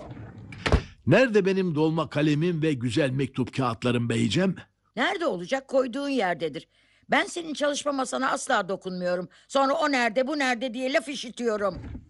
Nerede benim dolma kalemim ve güzel mektup kağıtlarım beyciğim? Nerede olacak? Koyduğun yerdedir. Ben senin çalışma masana asla dokunmuyorum. Sonra o nerede bu nerede diye laf işitiyorum.